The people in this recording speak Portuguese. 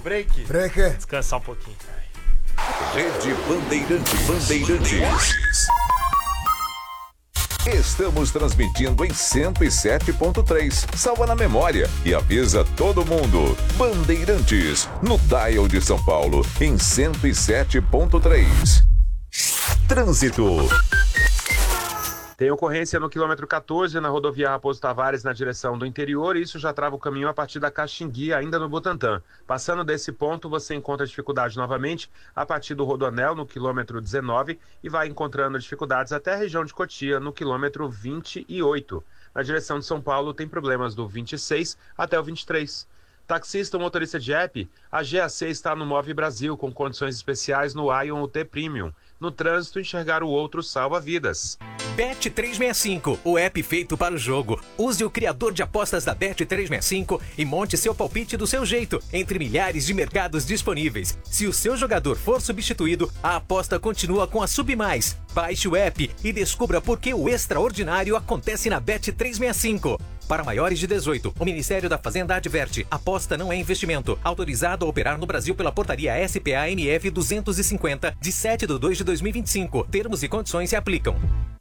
break? Break. Descansar um pouquinho. Rede Bandeirantes. Estamos transmitindo em 107.3. Salva na memória e avisa todo mundo. Bandeirantes, no dial de São Paulo, em 107.3. Trânsito. Tem ocorrência no quilômetro 14, na rodovia Raposo Tavares, na direção do interior, e isso já trava o caminho a partir da Caxingui, ainda no Butantã. Passando desse ponto, você encontra dificuldade novamente a partir do Rodoanel, no quilômetro 19, e vai encontrando dificuldades até a região de Cotia, no quilômetro 28. Na direção de São Paulo, tem problemas do 26 até o 23. Taxista ou motorista de app, a GAC está no Move Brasil, com condições especiais no Ion UT Premium. No trânsito, enxergar o outro salva vidas. Bet365, o app feito para o jogo. Use o criador de apostas da Bet365 e monte seu palpite do seu jeito, entre milhares de mercados disponíveis. Se o seu jogador for substituído, a aposta continua com a Submais. Baixe o app e descubra por que o extraordinário acontece na Bet365. Para maiores de 18, o Ministério da Fazenda adverte: aposta não é investimento. Autorizado a operar no Brasil pela portaria SPA-MF 250, de 7/2/2025. Termos e condições se aplicam.